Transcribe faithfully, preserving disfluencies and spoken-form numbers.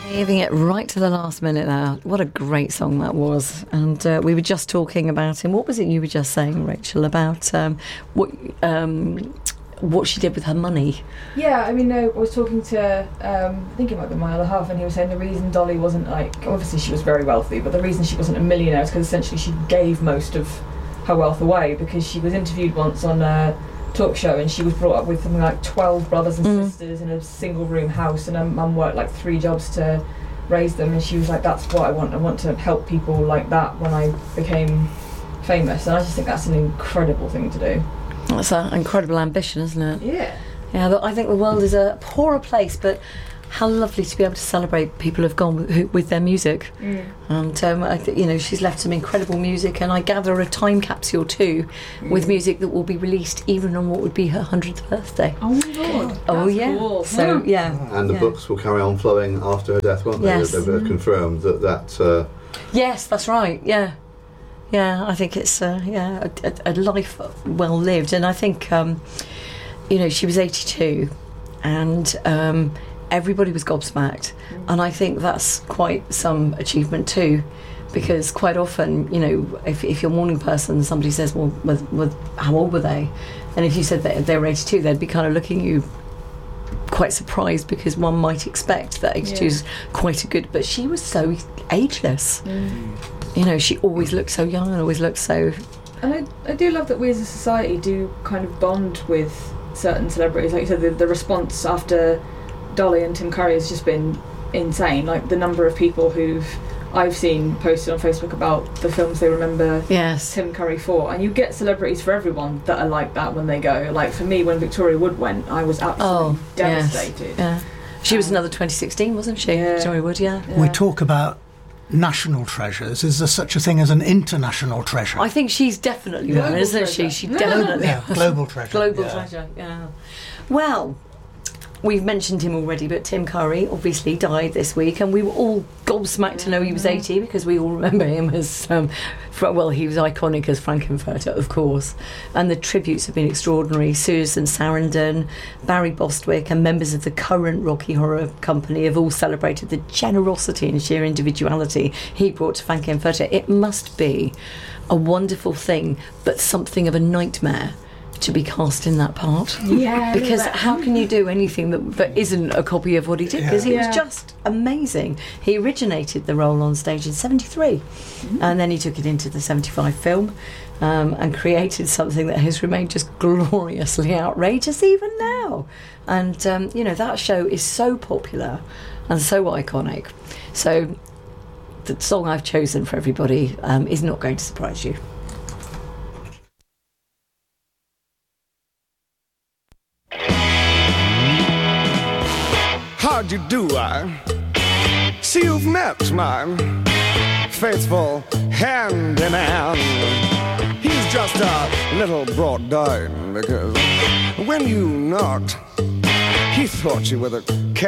Saving it right to the last minute there. What a great song that was. And uh, we were just talking about him. What was it you were just saying, Rachel, about um, what um, what she did with her money? Yeah, I mean, no, I was talking to, um, I think it might be my other half, and he was saying the reason Dolly wasn't like, obviously she was very wealthy, but the reason she wasn't a millionaire is because essentially she gave most of her wealth away, because she was interviewed once on a talk show and she was brought up with something like twelve brothers and mm. sisters in a single room house, and her mum worked like three jobs to raise them, and she was like, that's what I want, I want to help people like that when I became famous. And I just think that's an incredible thing to do. That's an incredible ambition, isn't it? Yeah. Yeah, I think the world is a poorer place, but how lovely to be able to celebrate people who've gone with, who, with their music. Mm. And um, I th- you know, she's left some incredible music, and I gather a time capsule too, mm. with music that will be released even on what would be her hundredth birthday. Oh my god! Oh That's yeah. Cool. So yeah. And the yeah. books will carry on flowing after her death, won't they? Yes. They've mm. confirmed that that. Uh, yes, that's right. Yeah. Yeah, I think it's uh, yeah a, a life well lived, and I think um, you know, she was eighty-two, and um, everybody was gobsmacked, mm. and I think that's quite some achievement too, because quite often, you know, if, if you're a morning person, somebody says, well, with, with, how old were they? And if you said that they were eighty-two, they'd be kind of looking at you quite surprised, because one might expect that eighty-two is yeah. quite a good, but she was so ageless. Mm. You know, she always looked so young and always looked so... And I, I do love that we as a society do kind of bond with certain celebrities. Like you said, the, the response after Dolly and Tim Curry has just been insane. Like the number of people who've I've seen posted on Facebook about the films they remember yes. Tim Curry for, and you get celebrities for everyone that are like that when they go. Like for me, when Victoria Wood went, I was absolutely oh, devastated. Yes. Yeah. She um, was another twenty sixteen, wasn't she? Yeah. Victoria Wood, yeah. yeah. We talk about national treasures. Is there such a thing as an international treasure? I think she's definitely one, isn't treasure. she? She definitely yeah, global treasure. Global yeah. treasure, yeah. Well, we've mentioned him already, but Tim Curry obviously died this week, and we were all gobsmacked to know he was eighty, because we all remember him as, um, well, he was iconic as Frankenfurter, of course, and the tributes have been extraordinary. Susan Sarandon, Barry Bostwick, and members of the current Rocky Horror Company have all celebrated the generosity and sheer individuality he brought to Frankenfurter. It must be a wonderful thing, but something of a nightmare to be cast in that part. Yeah. Because how can you do anything that, that isn't a copy of what he did? Because Yeah. he Yeah. was just amazing. He originated the role on stage in seventy-three, mm-hmm. and then he took it into the seventy-five film, um, and created something that has remained just gloriously outrageous even now. And um, you know, that show is so popular and so iconic. So the song I've chosen for everybody um, is not going to surprise you. How'd you do, I see you've met my faithful handyman. He's just a little brought down because when you knocked, he thought you were the